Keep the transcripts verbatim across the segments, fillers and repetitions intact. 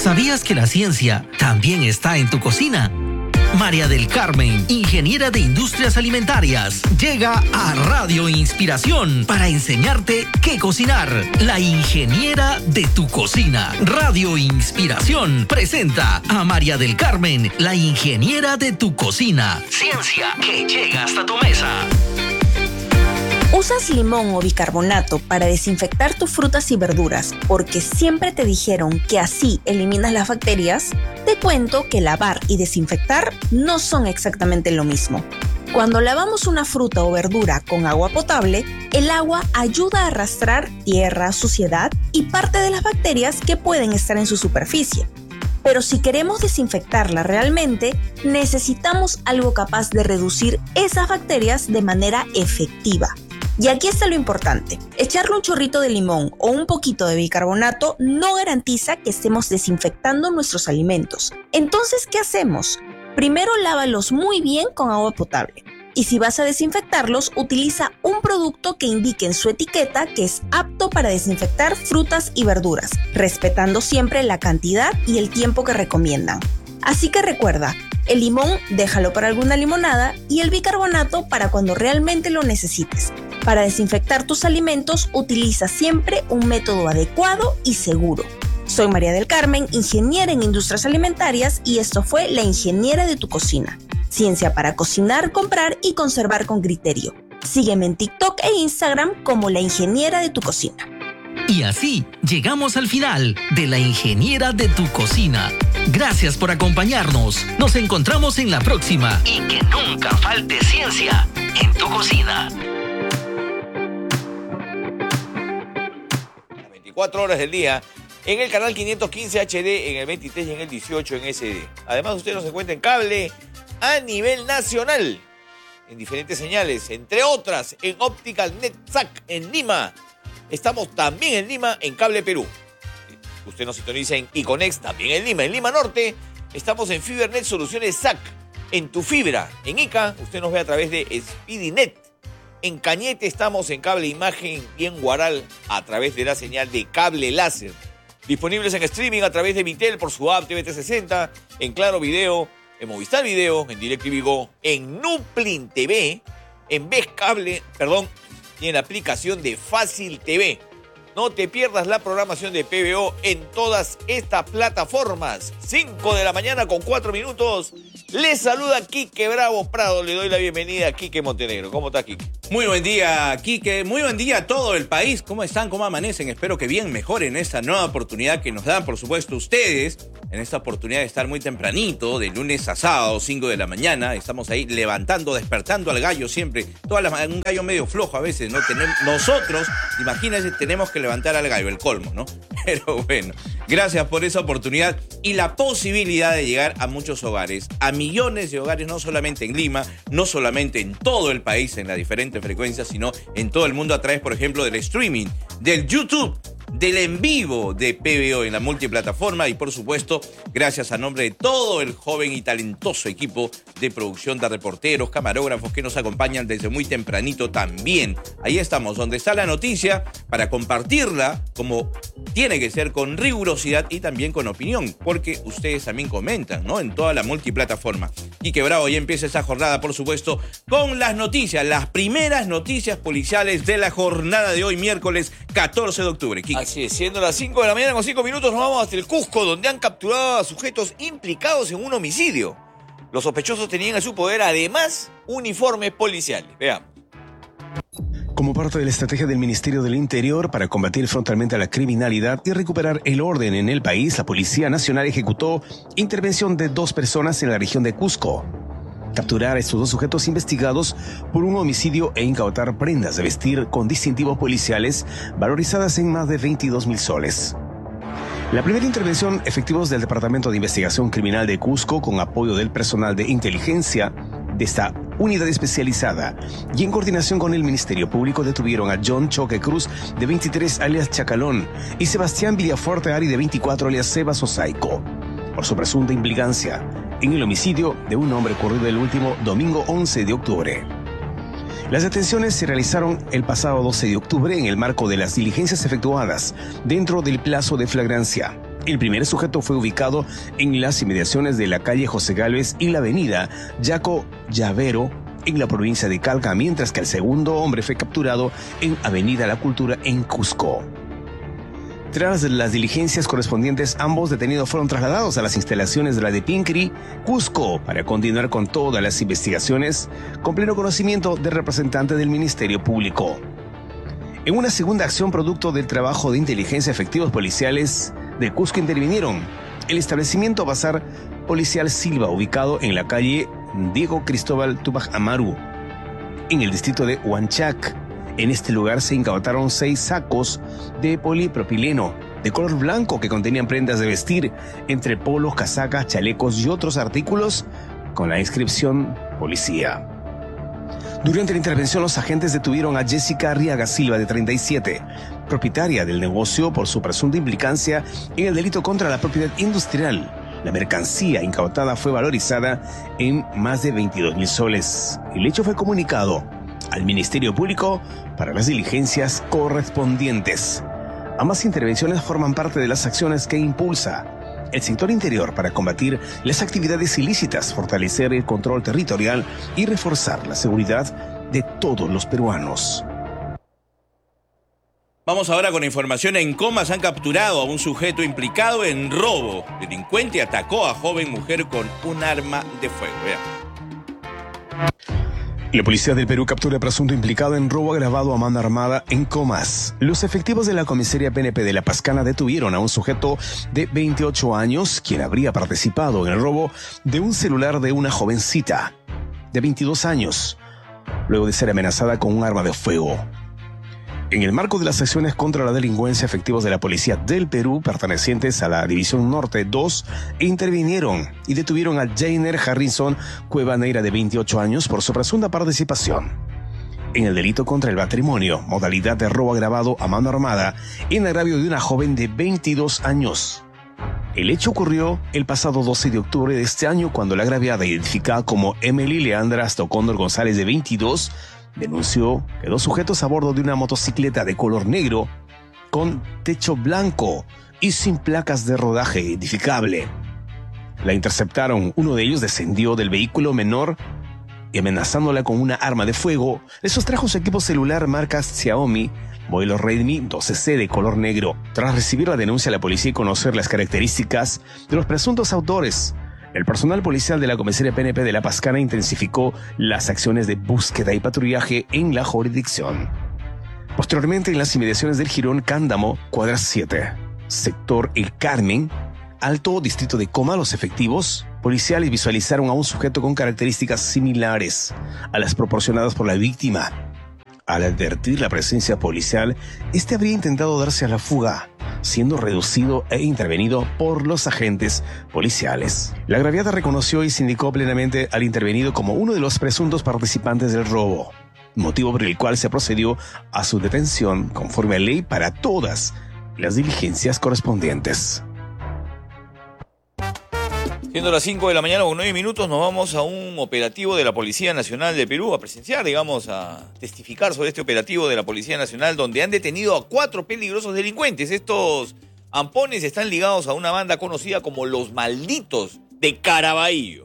¿Sabías que la ciencia también está en tu cocina? María del Carmen, ingeniera de industrias alimentarias, llega a Radio Inspiración para enseñarte qué cocinar. La ingeniera de tu cocina. Radio Inspiración presenta a María del Carmen, la ingeniera de tu cocina. Ciencia que llega hasta tu mesa. ¿Usas limón o bicarbonato para desinfectar tus frutas y verduras porque siempre te dijeron que así eliminas las bacterias? Te cuento que lavar y desinfectar no son exactamente lo mismo. Cuando lavamos una fruta o verdura con agua potable, el agua ayuda a arrastrar tierra, suciedad y parte de las bacterias que pueden estar en su superficie. Pero si queremos desinfectarla realmente, necesitamos algo capaz de reducir esas bacterias de manera efectiva. Y aquí está lo importante. Echarle un chorrito de limón o un poquito de bicarbonato no garantiza que estemos desinfectando nuestros alimentos. Entonces, ¿qué hacemos? Primero lávalos muy bien con agua potable. Y si vas a desinfectarlos, utiliza un producto que indique en su etiqueta que es apto para desinfectar frutas y verduras, respetando siempre la cantidad y el tiempo que recomiendan. Así que recuerda, el limón déjalo para alguna limonada y el bicarbonato para cuando realmente lo necesites. Para desinfectar tus alimentos, utiliza siempre un método adecuado y seguro. Soy María del Carmen, ingeniera en industrias alimentarias, y esto fue La Ingeniera de tu Cocina. Ciencia para cocinar, comprar y conservar con criterio. Sígueme en TikTok e Instagram como La Ingeniera de tu Cocina. Y así llegamos al final de La Ingeniera de tu Cocina. Gracias por acompañarnos. Nos encontramos en la próxima. Y que nunca falte ciencia en tu cocina. veinticuatro horas del día en el canal quinientos quince H D, en el veintitrés y en el dieciocho en S D. Además, usted nos encuentra en cable a nivel nacional, en diferentes señales, entre otras en Optical Net S A C en Lima. Estamos también en Lima en Cable Perú. Usted nos sintoniza en Iconex, también en Lima. En Lima Norte estamos en FiberNet Soluciones S A C. En Tu Fibra, en Ica, usted nos ve a través de SpeedyNet. En Cañete estamos en Cable Imagen y en Huaral a través de la señal de Cable Láser. Disponibles en streaming a través de Vitel por su app T V trescientos sesenta, en Claro Video, en Movistar Video, en DirecTV Go, en Nuplin T V, en Ves Cable, perdón, y en la aplicación de Fácil T V. No te pierdas la programación de P B O en todas estas plataformas. cinco de la mañana con cuatro minutos. Les saluda Quique Bravo Prado. Le doy la bienvenida a Quique Montenegro. ¿Cómo está, Quique? Muy buen día, Quique. Muy buen día a todo el país. ¿Cómo están? ¿Cómo amanecen? Espero que bien mejoren esta nueva oportunidad que nos dan, por supuesto, ustedes. En esta oportunidad de estar muy tempranito, de lunes a sábado, cinco de la mañana. Estamos ahí levantando, despertando al gallo siempre. Todas las, un gallo medio flojo a veces, ¿no? Tenemos, nosotros, imagínense, tenemos que levantar al gallo, el colmo, ¿no? Pero bueno, gracias por esa oportunidad y la posibilidad de llegar a muchos hogares, a millones de hogares, no solamente en Lima, no solamente en todo el país, en las diferentes frecuencias, sino en todo el mundo a través, por ejemplo, del streaming, del YouTube, del en vivo de P B O en la multiplataforma y, por supuesto, gracias a nombre de todo el joven y talentoso equipo de producción de reporteros, camarógrafos que nos acompañan desde muy tempranito también. Ahí estamos, donde está la noticia, para compartirla como tiene que ser, con rigurosidad y también con opinión, porque ustedes también comentan, ¿no? En toda la multiplataforma. Quique Bravo, ya empieza esta jornada, por supuesto, con las noticias, las primeras noticias policiales de la jornada de hoy, miércoles catorce de octubre. Quique. Así es, siendo las cinco de la mañana con cinco minutos, nos vamos hasta el Cusco, donde han capturado a sujetos implicados en un homicidio. Los sospechosos tenían en su poder, además, uniformes policiales. Veamos. Como parte de la estrategia del Ministerio del Interior para combatir frontalmente a la criminalidad y recuperar el orden en el país, la Policía Nacional ejecutó intervención de dos personas en la región de Cusco. Capturar a estos dos sujetos investigados por un homicidio e incautar prendas de vestir con distintivos policiales valorizadas en más de veintidós mil soles. La primera intervención, efectivos del Departamento de Investigación Criminal de Cusco, con apoyo del personal de inteligencia de esta unidad especializada y en coordinación con el Ministerio Público, detuvieron a John Choque Cruz, de veintitrés, alias Chacalón, y Sebastián Villafuerte Ari, de veinticuatro, alias Sebas Osaico, por su presunta implicancia en el homicidio de un hombre ocurrido el último domingo once de octubre. Las detenciones se realizaron el pasado doce de octubre en el marco de las diligencias efectuadas dentro del plazo de flagrancia. El primer sujeto fue ubicado en las inmediaciones de la calle José Gálvez y la avenida Yaco Llavero en la provincia de Calca, mientras que el segundo hombre fue capturado en Avenida La Cultura en Cusco. Tras las diligencias correspondientes, ambos detenidos fueron trasladados a las instalaciones de la de Pincri, Cusco, para continuar con todas las investigaciones, con pleno conocimiento del representante del Ministerio Público. En una segunda acción producto del trabajo de inteligencia, efectivos policiales de Cusco intervinieron el establecimiento Bazar Policial Silva, ubicado en la calle Diego Cristóbal Tupac Amaru, en el distrito de Huanchac. En este lugar se incautaron seis sacos de polipropileno de color blanco que contenían prendas de vestir, entre polos, casacas, chalecos y otros artículos con la inscripción policía. Durante la intervención, los agentes detuvieron a Jessica Arriaga Silva, de treinta y siete, propietaria del negocio, por su presunta implicancia en el delito contra la propiedad industrial. La mercancía incautada fue valorizada en más de veintidós mil soles. El hecho fue comunicado al Ministerio Público para las diligencias correspondientes. Ambas intervenciones forman parte de las acciones que impulsa el sector interior para combatir las actividades ilícitas, fortalecer el control territorial y reforzar la seguridad de todos los peruanos. Vamos ahora con información. En Comas han capturado a un sujeto implicado en robo. Delincuente atacó a joven mujer con un arma de fuego. Vean. La policía del Perú captura a presunto implicado en robo agravado a mano armada en Comas. Los efectivos de la comisaría P N P de La Pascana detuvieron a un sujeto de veintiocho años, quien habría participado en el robo de un celular de una jovencita de veintidós años, luego de ser amenazada con un arma de fuego. En el marco de las acciones contra la delincuencia, efectivos de la Policía del Perú, pertenecientes a la División Norte dos, intervinieron y detuvieron a Jainer Harrison Cuevaneira, de veintiocho años, por su presunta participación en el delito contra el patrimonio, modalidad de robo agravado a mano armada, en agravio de una joven de veintidós años. El hecho ocurrió el pasado doce de octubre de este año, cuando la agraviada, identificada como Emily Leandra Stocondor González, de veintidós, denunció que dos sujetos a bordo de una motocicleta de color negro, con techo blanco y sin placas de rodaje identificable, la interceptaron. Uno de ellos descendió del vehículo menor y, amenazándola con una arma de fuego, le sustrajo su equipo celular marca Xiaomi modelo Redmi doce C de color negro. Tras recibir la denuncia, la policía y conocer las características de los presuntos autores, el personal policial de la comisaría P N P de La Pascana intensificó las acciones de búsqueda y patrullaje en la jurisdicción. Posteriormente, en las inmediaciones del Jirón Cándamo, cuadra siete, sector El Carmen, Alto, distrito de Coma, los efectivos policiales visualizaron a un sujeto con características similares a las proporcionadas por la víctima. Al advertir la presencia policial, este habría intentado darse a la fuga, siendo reducido e intervenido por los agentes policiales. La agraviada reconoció y se indicó plenamente al intervenido como uno de los presuntos participantes del robo, motivo por el cual se procedió a su detención conforme a ley para todas las diligencias correspondientes. Siendo las cinco de la mañana con nueve minutos, nos vamos a un operativo de la Policía Nacional de Perú, a presenciar, digamos, a testificar sobre este operativo de la Policía Nacional, donde han detenido a cuatro peligrosos delincuentes. Estos ampones están ligados a una banda conocida como Los Malditos de Caraballo.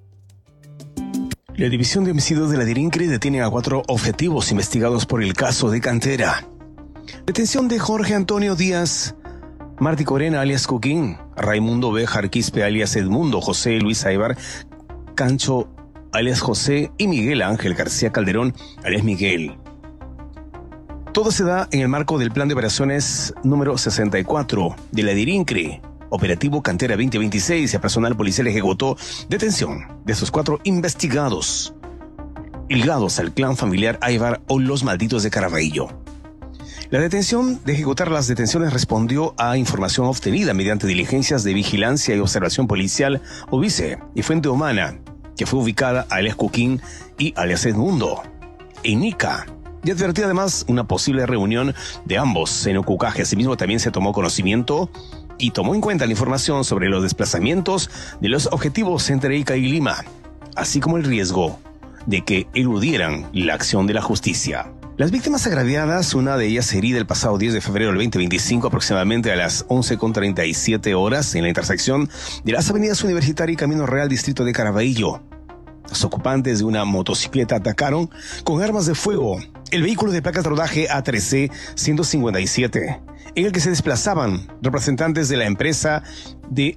La División de Homicidios de la DIRINCRE detiene a cuatro objetivos investigados por el caso de Cantera. Detención de Jorge Antonio Díaz Martí Corena, alias Coquín, Raimundo Béjar Quispe, alias Edmundo, José Luis Aibar Cancho, alias José, y Miguel Ángel García Calderón, alias Miguel. Todo se da en el marco del Plan de Operaciones número sesenta y cuatro de la DIRINCRE, Operativo Cantera veinte veintiséis, y el personal policial ejecutó detención de esos cuatro investigados ligados al clan familiar Aibar o Los Malditos de Caraballo. La detención de ejecutar las detenciones respondió a información obtenida mediante diligencias de vigilancia y observación policial o vice y fuente humana, que fue ubicada a alias Coquín y alias Edmundo en Ica, y advertía además una posible reunión de ambos en Ocucaje. Asimismo, también se tomó conocimiento y tomó en cuenta la información sobre los desplazamientos de los objetivos entre Ica y Lima, así como el riesgo de que eludieran la acción de la justicia. Las víctimas agraviadas, una de ellas herida el pasado diez de febrero del veinte veinticinco, aproximadamente a las once con treinta y siete horas, en la intersección de las avenidas Universitaria y Camino Real, distrito de Caraballo. Los ocupantes de una motocicleta atacaron con armas de fuego el vehículo de placas de rodaje A tres C ciento cincuenta y siete, en el que se desplazaban representantes de la empresa D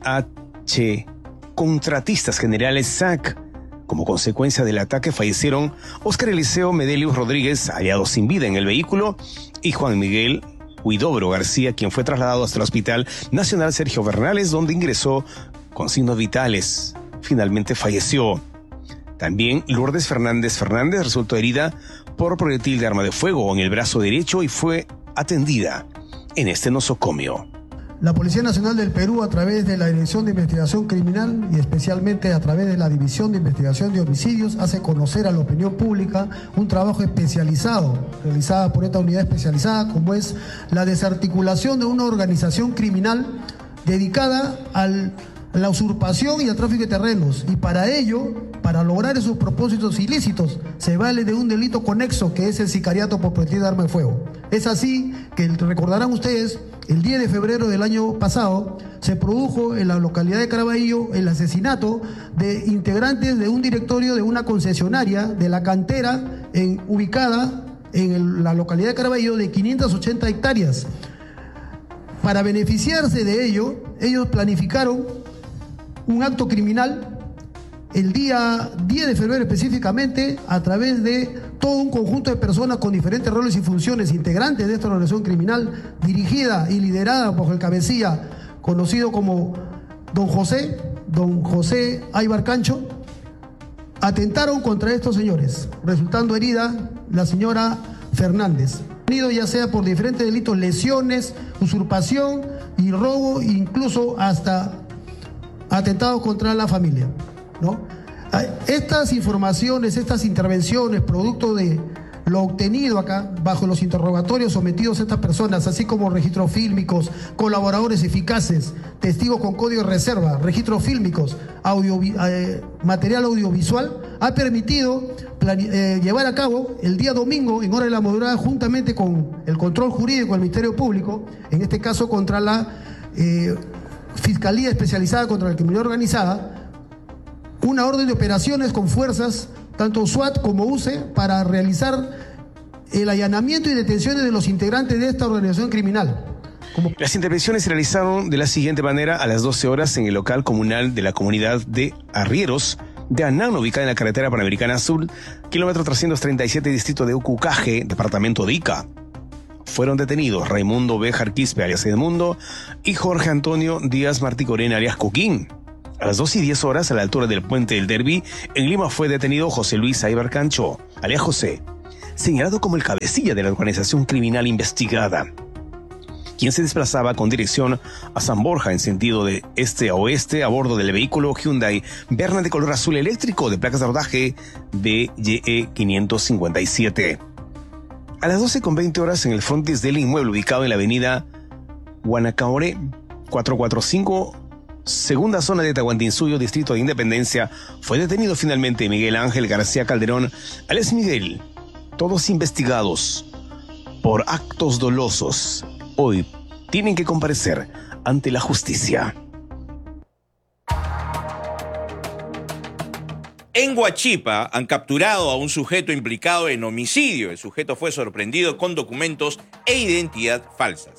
H Contratistas Generales S A C. Como consecuencia del ataque fallecieron Óscar Eliseo Medelius Rodríguez, hallado sin vida en el vehículo, y Juan Miguel Huidobro García, quien fue trasladado hasta el Hospital Nacional Sergio Bernales, donde ingresó con signos vitales. Finalmente falleció. También Lourdes Fernández Fernández resultó herida por proyectil de arma de fuego en el brazo derecho y fue atendida en este nosocomio. La Policía Nacional del Perú, a través de la Dirección de Investigación Criminal y especialmente a través de la División de Investigación de Homicidios, hace conocer a la opinión pública un trabajo especializado, realizado por esta unidad especializada, como es la desarticulación de una organización criminal dedicada al, a la usurpación y al tráfico de terrenos. Y para ello, para lograr esos propósitos ilícitos, se vale de un delito conexo, que es el sicariato por proyectil de arma de fuego. Es así que, recordarán ustedes, el diez de febrero del año pasado se produjo en la localidad de Caraballo el asesinato de integrantes de un directorio de una concesionaria de la cantera en, ubicada en el, la localidad de Caraballo, de quinientas ochenta hectáreas. Para beneficiarse de ello, ellos planificaron un acto criminal el día diez de febrero específicamente, a través de todo un conjunto de personas con diferentes roles y funciones, integrantes de esta organización criminal, dirigida y liderada por el cabecilla conocido como Don José, Don José Aybar Cancho. Atentaron contra estos señores, resultando herida la señora Fernández, ya sea por diferentes delitos, lesiones, usurpación y robo, incluso hasta atentados contra la familia, ¿no? Estas informaciones, estas intervenciones, producto de lo obtenido acá, bajo los interrogatorios sometidos a estas personas, así como registros fílmicos, colaboradores eficaces, testigos con código de reserva, registros fílmicos, audio, eh, material audiovisual, ha permitido eh, llevar a cabo el día domingo, en hora de la madrugada, juntamente con el control jurídico del Ministerio Público, en este caso contra la eh, Fiscalía Especializada contra la Criminalidad Organizada, una orden de operaciones con fuerzas, tanto SWAT como U C E, para realizar el allanamiento y detenciones de los integrantes de esta organización criminal. Como... Las intervenciones se realizaron de la siguiente manera: a las doce horas en el local comunal de la comunidad de Arrieros de Anán, ubicada en la carretera Panamericana Sur, kilómetro trescientos treinta y siete, distrito de Ucucaje, departamento de Ica. Fueron detenidos Raimundo Béjar Quispe, alias Edmundo, y Jorge Antonio Díaz Marticorena, alias Coquín. A las dos y diez horas, a la altura del puente del Derby, en Lima fue detenido José Luis Aybar Cancho, alias José, señalado como el cabecilla de la organización criminal investigada, quien se desplazaba con dirección a San Borja en sentido de este a oeste a bordo del vehículo Hyundai Verna de color azul eléctrico de placas de rodaje B Y E quinientos cincuenta y siete. A las doce con veinte horas, en el frontis del inmueble ubicado en la avenida Guanacaore cuatrocientos cuarenta y cinco, segunda zona de Tahuantinsuyo, distrito de Independencia, fue detenido finalmente Miguel Ángel García Calderón, alias Miguel, todos investigados por actos dolosos. Hoy tienen que comparecer ante la justicia. En Huachipa han capturado a un sujeto implicado en homicidio. El sujeto fue sorprendido con documentos e identidad falsas.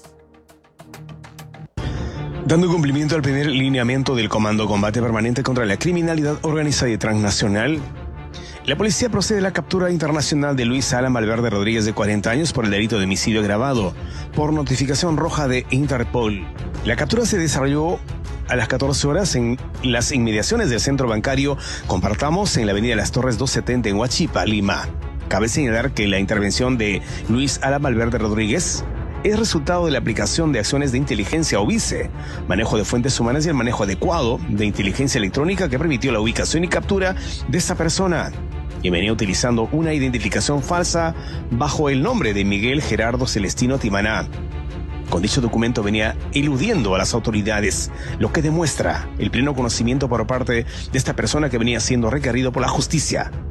Dando cumplimiento al primer lineamiento del Comando Combate Permanente contra la Criminalidad Organizada y Transnacional, la policía procede a la captura internacional de Luis Alan Valverde Rodríguez, de cuarenta años, por el delito de homicidio agravado, por notificación roja de Interpol. La captura se desarrolló a las catorce horas en las inmediaciones del centro bancario Compartamos, en la avenida Las Torres doscientos setenta en Huachipa, Lima. Cabe señalar que la intervención de Luis Alan Valverde Rodríguez es resultado de la aplicación de acciones de inteligencia o vice, manejo de fuentes humanas y el manejo adecuado de inteligencia electrónica que permitió la ubicación y captura de esta persona, y venía utilizando una identificación falsa bajo el nombre de Miguel Gerardo Celestino Timaná. Con dicho documento venía eludiendo a las autoridades, lo que demuestra el pleno conocimiento por parte de esta persona que venía siendo requerido por la justicia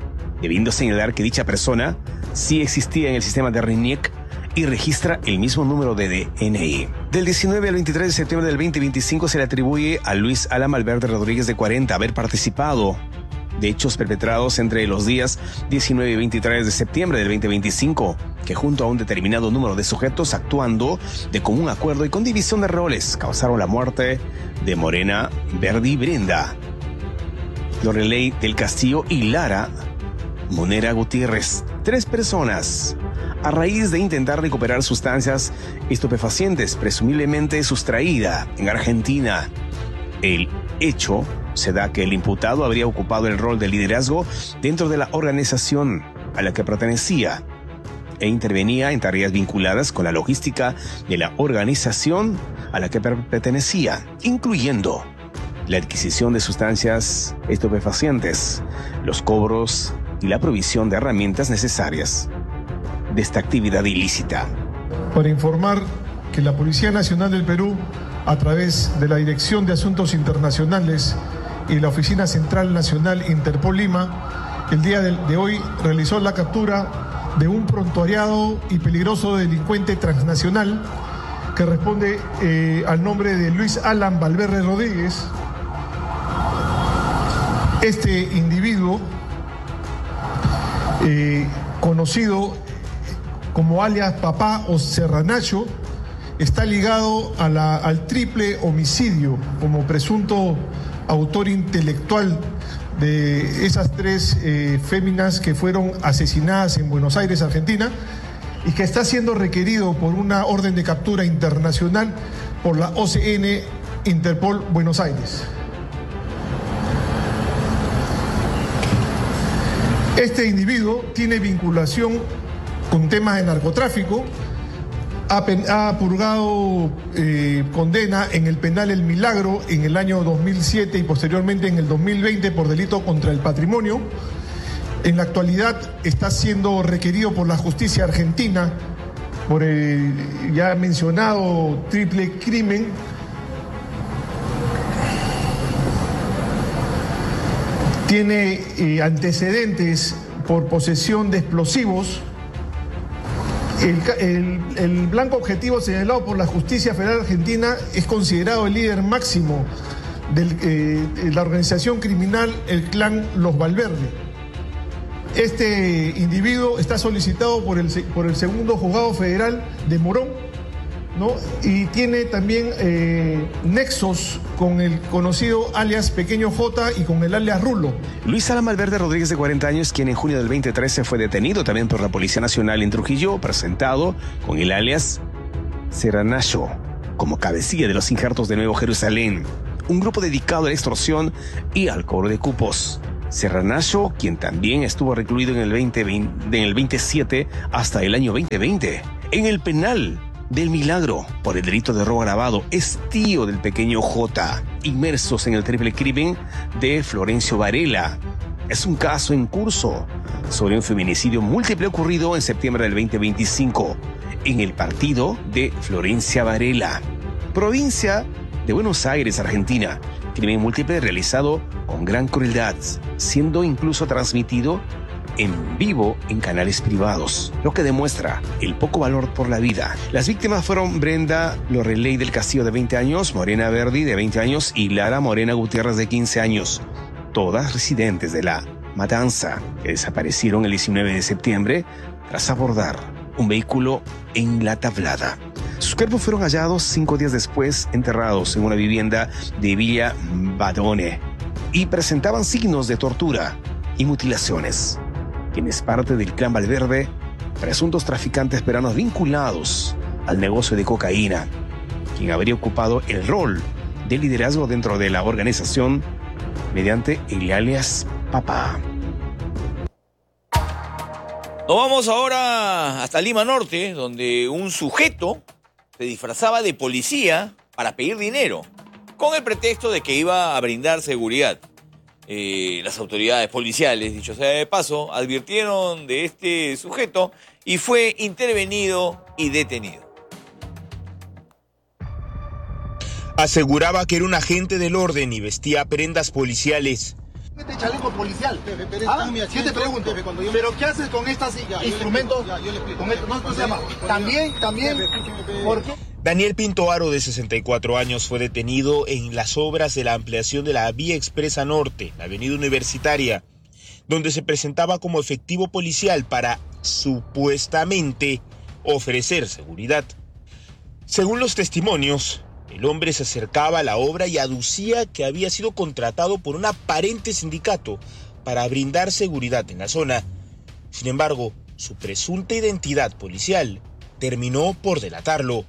debiendo señalar que dicha persona sí existía en el sistema de RENIEC y registra el mismo número de D N I. Del diecinueve al veintitrés de septiembre del veinte veinticinco se le atribuye a Luis Alan Valverde Rodríguez, de cuarenta, haber participado de hechos perpetrados entre los días diecinueve y veintitrés de septiembre del veinte veinticinco, que junto a un determinado número de sujetos actuando de común acuerdo y con división de roles causaron la muerte de Morena, Verdi Brenda, Lorelei del Castillo y Lara Monera Gutiérrez, tres personas, a raíz de intentar recuperar sustancias estupefacientes presumiblemente sustraída en Argentina. El hecho se da que el imputado habría ocupado el rol de liderazgo dentro de la organización a la que pertenecía e intervenía en tareas vinculadas con la logística de la organización a la que pertenecía, incluyendo la adquisición de sustancias estupefacientes, los cobros y la provisión de herramientas necesarias de esta actividad ilícita. Para informar que la Policía Nacional del Perú, a través de la Dirección de Asuntos Internacionales y la Oficina Central Nacional Interpol Lima, el día de hoy realizó la captura de un prontuariado y peligroso delincuente transnacional que responde eh, al nombre de Luis Alan Valverde Rodríguez. Este individuo, eh, conocido como alias Papá o Serranacho, está ligado a la, al triple homicidio como presunto autor intelectual de esas tres eh, féminas que fueron asesinadas en Buenos Aires, Argentina, y que está siendo requerido por una orden de captura internacional por la O C N Interpol Buenos Aires. Este individuo tiene vinculación con temas de narcotráfico, ha, pen, ha purgado eh, condena en el penal El Milagro en el año dos mil siete y posteriormente en el dos mil veinte por delito contra el patrimonio. En la actualidad está siendo requerido por la justicia argentina por el ya mencionado triple crimen. Tiene eh, antecedentes por posesión de explosivos. El, el, el blanco objetivo señalado por la Justicia Federal Argentina es considerado el líder máximo de eh, la organización criminal, el clan Los Valverde. Este individuo está solicitado por el, por el segundo juzgado federal de Morón, ¿no? Y tiene también eh, nexos con el conocido alias Pequeño J y con el alias Rulo. Luis Alan Valverde Rodríguez, de cuarenta años, quien en junio del veinte trece fue detenido también por la Policía Nacional en Trujillo, presentado con el alias Serranacho como cabecilla de los injertos de Nuevo Jerusalén, un grupo dedicado a la extorsión y al cobro de cupos. Serranacho, quien también estuvo recluido en el, veinte veinte, en el veintisiete hasta el año veinte veinte en el penal del Milagro por el delito de robo agravado, es tío del Pequeño J, inmersos en el triple crimen de Florencio Varela. Es un caso en curso sobre un feminicidio múltiple ocurrido en septiembre del veinte veinticinco en el partido de Florencia Varela, provincia de Buenos Aires, Argentina. Crimen múltiple realizado con gran crueldad, siendo incluso transmitido en vivo en canales privados, lo que demuestra el poco valor por la vida. Las víctimas fueron Brenda Lorelei del Castillo, de veinte años, Morena Verdi, de veinte años, y Lara Morena Gutiérrez, de quince años, todas residentes de La Matanza, que desaparecieron el diecinueve de septiembre tras abordar un vehículo en La Tablada. Sus cuerpos fueron hallados cinco días después, enterrados en una vivienda de Villa Badone, y presentaban signos de tortura y mutilaciones. Quien es parte del clan Valverde, presuntos traficantes peruanos vinculados al negocio de cocaína, quien habría ocupado el rol de liderazgo dentro de la organización mediante el alias Papá. Nos vamos ahora hasta Lima Norte, donde un sujeto se disfrazaba de policía para pedir dinero, con el pretexto de que iba a brindar seguridad. Eh, las autoridades policiales, dicho sea de paso, advirtieron de este sujeto y fue intervenido y detenido. Aseguraba que era un agente del orden y vestía prendas policiales. Este chaleco policial. ¿Ah? Yo te pregunto, ¿pero qué haces con estos instrumentos? Con esto, no, no se llama. También, también, ¿por qué? Daniel Pinto Aro, de sesenta y cuatro años, fue detenido en las obras de la ampliación de la Vía Expresa Norte, la avenida Universitaria, donde se presentaba como efectivo policial para, supuestamente, ofrecer seguridad. Según los testimonios, el hombre se acercaba a la obra y aducía que había sido contratado por un aparente sindicato para brindar seguridad en la zona. Sin embargo, su presunta identidad policial terminó por delatarlo.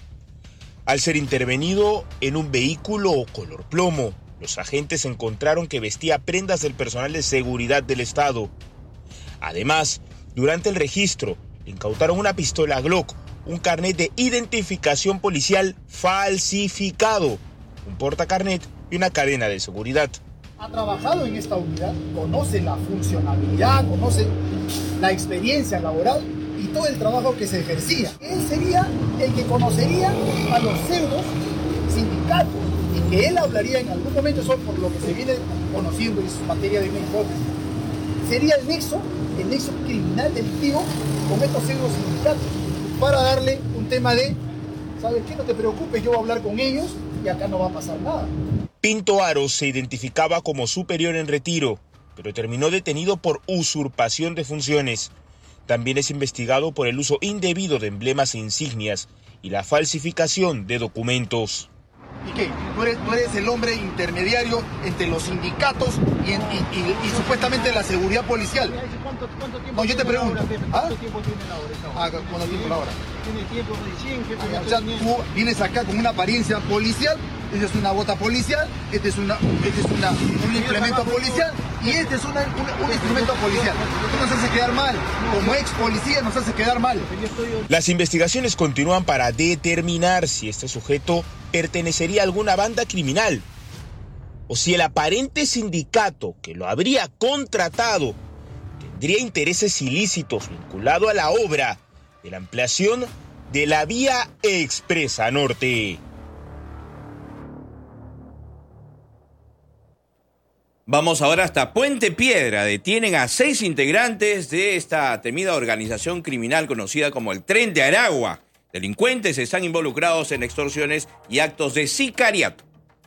Al ser intervenido en un vehículo color plomo, los agentes encontraron que vestía prendas del personal de seguridad del Estado. Además, durante el registro, le incautaron una pistola Glock, un carnet de identificación policial falsificado, un portacarnet y una cadena de seguridad. Ha trabajado en esta unidad, conoce la funcionalidad, conoce la experiencia laboral y todo el trabajo que se ejercía. Él sería el que conocería a los pseudos sindicatos y que él hablaría en algún momento, eso por lo que se viene conociendo en su materia de hipótesis. Sería el nexo, el nexo criminal delictivo con estos pseudos sindicatos, para darle un tema de, ¿sabes qué? No te preocupes, yo voy a hablar con ellos y acá no va a pasar nada. Pinto Aro se identificaba como superior en retiro, pero terminó detenido por usurpación de funciones. También es investigado por el uso indebido de emblemas e insignias y la falsificación de documentos. ¿Y qué? Tú eres, tú eres el hombre intermediario entre los sindicatos y, en, y, y, y supuestamente la seguridad policial. ¿Cuánto, cuánto tiempo no, yo te pregunto. Hora, ¿Ah? ¿Cuánto tiempo tiene la hora? Ah, ¿cuánto tiempo la hora? Tiene tiempo recién, jefe. Ah, o sea, tú vienes acá con una apariencia policial, esta es una bota policial, este es, una, este es una, un implemento policial y este es una, una, un instrumento policial. Esto nos hace quedar mal. Como ex policía nos hace quedar mal. Las investigaciones continúan para determinar si este sujeto pertenecería a alguna banda criminal o si el aparente sindicato que lo habría contratado tendría intereses ilícitos vinculados a la obra de la ampliación de la Vía Expresa Norte. Vamos ahora hasta Puente Piedra. Detienen a seis integrantes de esta temida organización criminal conocida como el Tren de Aragua. Delincuentes están involucrados en extorsiones y actos de sicariato.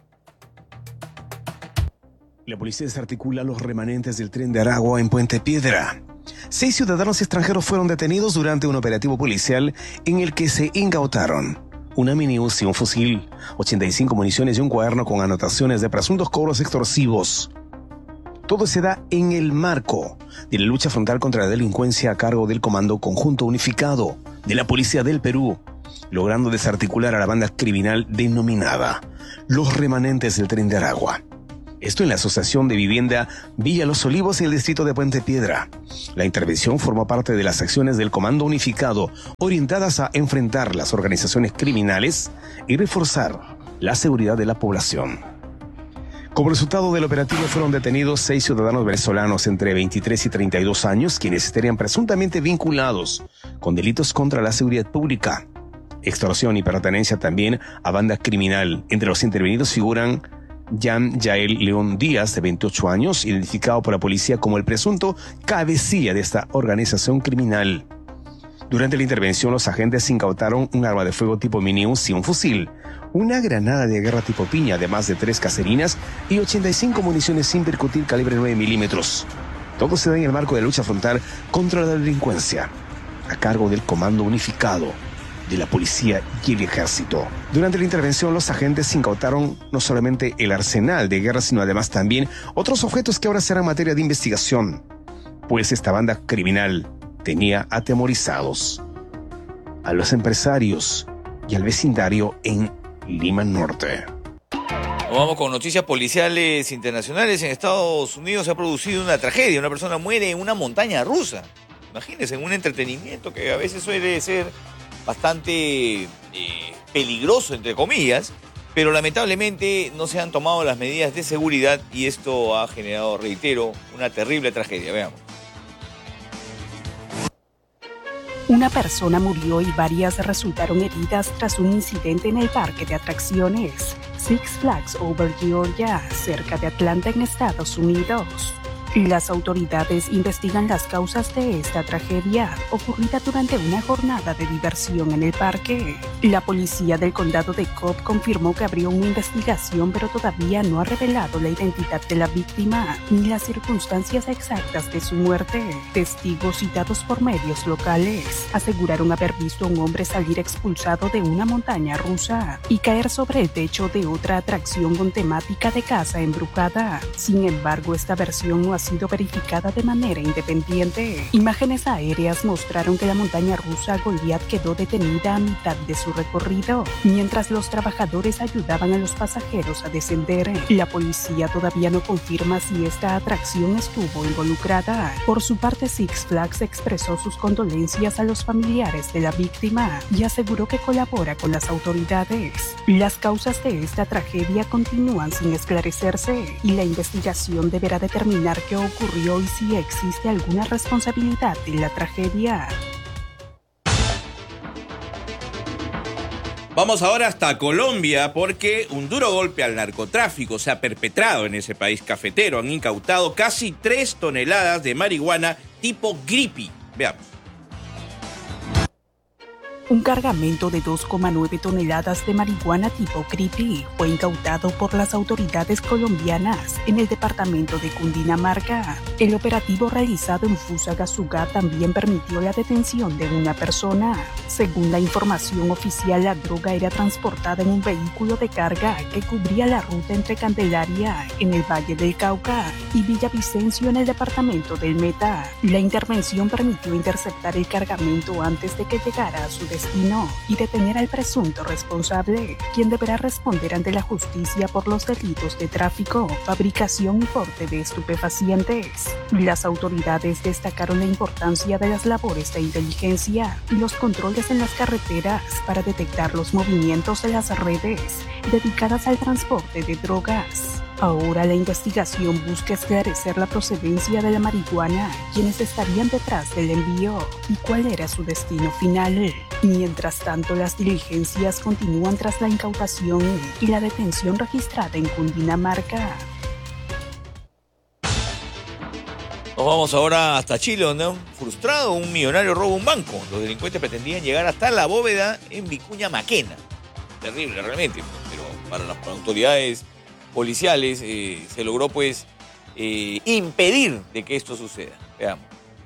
La policía desarticula los remanentes del Tren de Aragua en Puente Piedra. Seis ciudadanos extranjeros fueron detenidos durante un operativo policial en el que se incautaron una mini Uzi, un fusil, ochenta y cinco municiones y un cuaderno con anotaciones de presuntos cobros extorsivos. Todo se da en el marco de la lucha frontal contra la delincuencia a cargo del Comando Conjunto Unificado de la Policía del Perú, logrando desarticular a la banda criminal denominada Los Remanentes del Tren de Aragua. Esto en la Asociación de Vivienda Villa Los Olivos y el distrito de Puente Piedra. La intervención formó parte de las acciones del Comando Unificado orientadas a enfrentar las organizaciones criminales y reforzar la seguridad de la población. Como resultado del operativo fueron detenidos seis ciudadanos venezolanos entre veintitrés y treinta y dos años, quienes estarían presuntamente vinculados con delitos contra la seguridad pública, extorsión y pertenencia también a banda criminal. Entre los intervenidos figuran Jan Yael León Díaz, de veintiocho años, identificado por la policía como el presunto cabecilla de esta organización criminal. Durante la intervención, los agentes incautaron un arma de fuego tipo mini Uzi, un fusil, una granada de guerra tipo piña, además de tres caserinas y ochenta y cinco municiones sin percutir calibre nueve milímetros. Todo se da en el marco de la lucha frontal contra la delincuencia, a cargo del Comando Unificado de la Policía y el Ejército. Durante la intervención, los agentes incautaron no solamente el arsenal de guerra, sino además también otros objetos que ahora serán materia de investigación, pues esta banda criminal tenía atemorizados a los empresarios y al vecindario en Lima Norte. Vamos con noticias policiales internacionales. En Estados Unidos se ha producido una tragedia. Una persona muere en una montaña rusa. Imagínense, en un entretenimiento que a veces suele ser bastante eh, peligroso, entre comillas, pero lamentablemente no se han tomado las medidas de seguridad y esto ha generado, reitero, una terrible tragedia. Veamos. Una persona murió y varias resultaron heridas tras un incidente en el parque de atracciones. Six Flags Over Georgia, cerca de Atlanta, en Estados Unidos. Las autoridades investigan las causas de esta tragedia ocurrida durante una jornada de diversión en el parque. La policía del condado de Cobb confirmó que abrió una investigación, pero todavía no ha revelado la identidad de la víctima ni las circunstancias exactas de su muerte. Testigos citados por medios locales aseguraron haber visto a un hombre salir expulsado de una montaña rusa y caer sobre el techo de otra atracción con temática de casa embrujada. Sin embargo, esta versión no ha sido verificada de manera independiente. Imágenes aéreas mostraron que la montaña rusa Goliath quedó detenida a mitad de su recorrido, mientras los trabajadores ayudaban a los pasajeros a descender. La policía todavía no confirma si esta atracción estuvo involucrada. Por su parte, Six Flags expresó sus condolencias a los familiares de la víctima y aseguró que colabora con las autoridades. Las causas de esta tragedia continúan sin esclarecerse y la investigación deberá determinar qué ocurrió y si existe alguna responsabilidad en la tragedia. Vamos ahora hasta Colombia porque un duro golpe al narcotráfico se ha perpetrado en ese país cafetero. Han incautado casi tres toneladas de marihuana tipo Grippy. Veamos. Un cargamento de dos coma nueve toneladas de marihuana tipo Grippy fue incautado por las autoridades colombianas en el departamento de Cundinamarca. El operativo realizado en Fusagasugá también permitió la detención de una persona. Según la información oficial, la droga era transportada en un vehículo de carga que cubría la ruta entre Candelaria, en el Valle del Cauca, y Villavicencio, en el departamento del Meta. La intervención permitió interceptar el cargamento antes de que llegara a su destino y detener al presunto responsable, quien deberá responder ante la justicia por los delitos de tráfico, fabricación y porte de estupefacientes. Las autoridades destacaron la importancia de las labores de inteligencia y los controles en las carreteras para detectar los movimientos de las redes dedicadas al transporte de drogas. Ahora la investigación busca esclarecer la procedencia de la marihuana, quienes estarían detrás del envío y cuál era su destino final. Mientras tanto, las diligencias continúan tras la incautación y la detención registrada en Cundinamarca. Nos vamos ahora hasta Chile, donde un frustrado, un millonario roba un banco. Los delincuentes pretendían llegar hasta la bóveda en Vicuña Maquena. Terrible, realmente, pero para las autoridades policiales eh, se logró pues eh, impedir de que esto suceda. Veamos.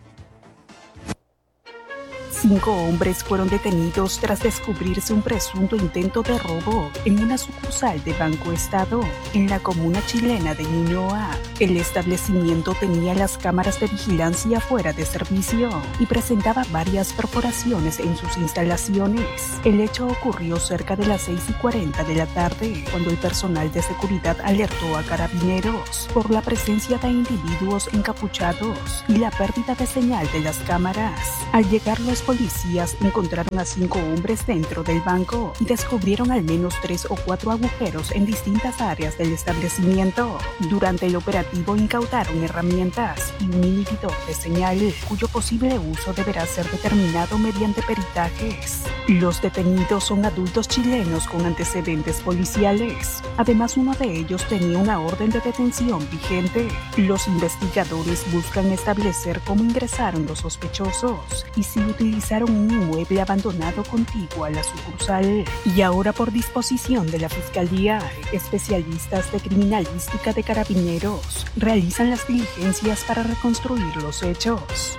Cinco hombres fueron detenidos tras descubrirse un presunto intento de robo en una sucursal de Banco Estado en la comuna chilena de Ñuñoa. El establecimiento tenía las cámaras de vigilancia fuera de servicio y presentaba varias perforaciones en sus instalaciones. El hecho ocurrió cerca de las seis y cuarenta de la tarde, cuando el personal de seguridad alertó a carabineros por la presencia de individuos encapuchados y la pérdida de señal de las cámaras. Al llegar los policías encontraron a cinco hombres dentro del banco y descubrieron al menos tres o cuatro agujeros en distintas áreas del establecimiento. Durante el operativo incautaron herramientas y un inhibidor de señal, cuyo posible uso deberá ser determinado mediante peritajes. Los detenidos son adultos chilenos con antecedentes policiales. Además, uno de ellos tenía una orden de detención vigente. Los investigadores buscan establecer cómo ingresaron los sospechosos y si utilizaron un inmueble abandonado contiguo a la sucursal. Y ahora, por disposición de la Fiscalía, especialistas de criminalística de Carabineros realizan las diligencias para reconstruir los hechos.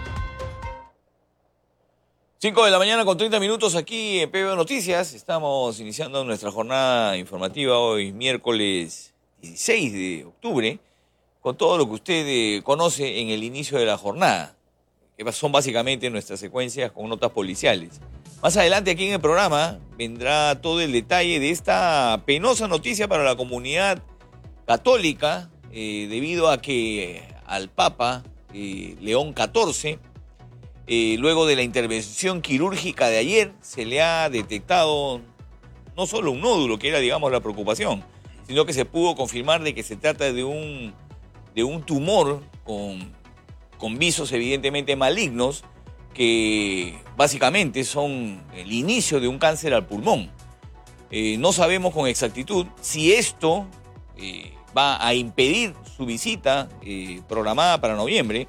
cinco de la mañana con treinta minutos aquí en P B O Noticias. Estamos iniciando nuestra jornada informativa hoy, miércoles dieciséis de octubre, con todo lo que usted eh, conoce en el inicio de la jornada, que son básicamente nuestras secuencias con notas policiales. Más adelante aquí en el programa vendrá todo el detalle de esta penosa noticia para la comunidad católica, eh, debido a que al Papa eh, León catorce, eh, luego de la intervención quirúrgica de ayer, se le ha detectado no solo un nódulo, que era, digamos, la preocupación, sino que se pudo confirmar de que se trata de un, de un tumor con... con visos evidentemente malignos, que básicamente son el inicio de un cáncer al pulmón. Eh, no sabemos con exactitud si esto eh, va a impedir su visita eh, programada para noviembre,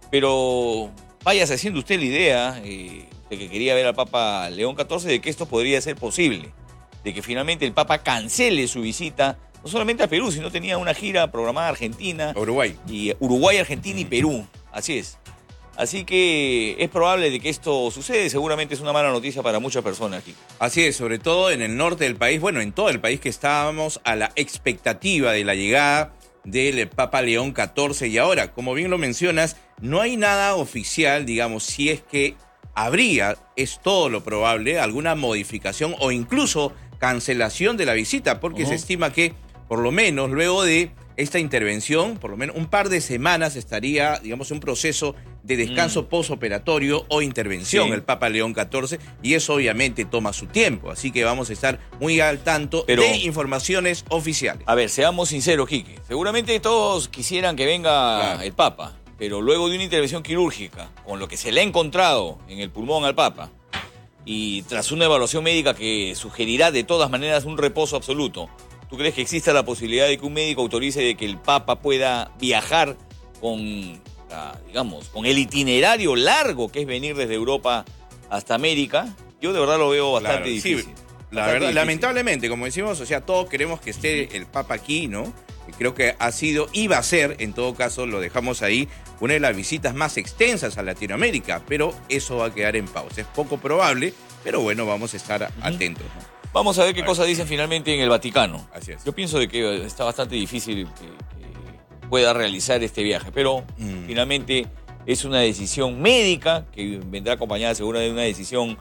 pero váyase haciendo usted la idea eh, de que quería ver al Papa León catorce, de que esto podría ser posible, de que finalmente el Papa cancele su visita, no solamente a Perú, sino tenía una gira programada a Argentina. Uruguay. Y Uruguay, Argentina y Perú, así es. Así que es probable de que esto sucede, seguramente es una mala noticia para muchas personas aquí. Así es, sobre todo en el norte del país, bueno, en todo el país, que estábamos a la expectativa de la llegada del Papa León catorce. Y ahora, como bien lo mencionas, no hay nada oficial, digamos, si es que habría, es todo lo probable, alguna modificación o incluso cancelación de la visita, porque uh-huh. se estima que por lo menos luego de esta intervención, por lo menos un par de semanas estaría, digamos, un proceso de descanso mm. postoperatorio o intervención sí. el Papa León catorce, y eso obviamente toma su tiempo, así que vamos a estar muy al tanto Pero, de informaciones oficiales. A ver, seamos sinceros, Quique, seguramente todos quisieran que venga claro. el Papa, pero luego de una intervención quirúrgica, con lo que se le ha encontrado en el pulmón al Papa, y tras una evaluación médica que sugerirá de todas maneras un reposo absoluto, ¿tú crees que exista la posibilidad de que un médico autorice de que el Papa pueda viajar con, digamos, con el itinerario largo que es venir desde Europa hasta América? Yo de verdad lo veo bastante claro, difícil. Sí, la verdad, difícil. Lamentablemente, como decimos, o sea, todos queremos que esté el Papa aquí, ¿no? Y creo que ha sido, iba a ser, en todo caso, lo dejamos ahí, una de las visitas más extensas a Latinoamérica, pero eso va a quedar en pausa. Es poco probable, pero bueno, vamos a estar uh-huh. atentos, ¿no? Vamos a ver qué cosas dicen finalmente en el Vaticano. Así es. Yo pienso de que está bastante difícil que, que pueda realizar este viaje, pero mm. finalmente es una decisión médica que vendrá acompañada segura de una decisión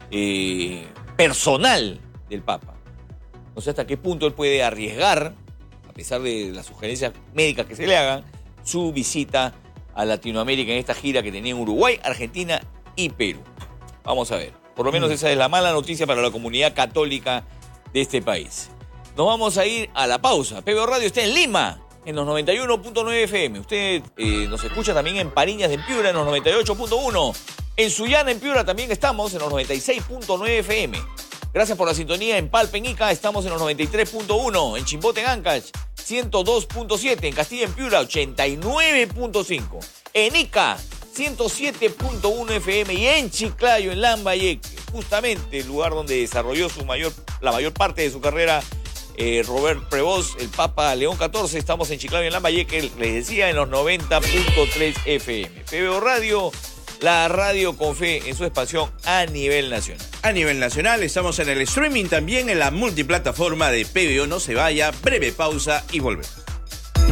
eh, personal del Papa. No sé hasta qué punto él puede arriesgar, a pesar de las sugerencias médicas que se le hagan, su visita a Latinoamérica en esta gira que tenía en Uruguay, Argentina y Perú. Vamos a ver. Por lo menos esa es la mala noticia para la comunidad católica de este país. Nos vamos a ir a la pausa. P B O Radio está en Lima, en los noventa y uno punto nueve F M. Usted eh, nos escucha también en Pariñas de Piura, en los noventa y ocho punto uno. En Sullana, en Piura, también estamos en los noventa y seis punto nueve F M. Gracias por la sintonía. En Palpa, en Ica, estamos en los noventa y tres punto uno. En Chimbote, en Ancash, ciento dos punto siete. En Castilla, en Piura, ochenta y nueve punto cinco. En Ica, ciento siete punto uno F M, y en Chiclayo, en Lambayeque, justamente el lugar donde desarrolló su mayor, la mayor parte de su carrera eh, Robert Prevost, el Papa León catorce. Estamos en Chiclayo, en Lambayeque, les decía, en los noventa punto tres F M. P B O Radio, la radio con fe en su expansión a nivel nacional. A nivel nacional, estamos en el streaming, también en la multiplataforma de P B O. No se vaya, breve pausa y volvemos.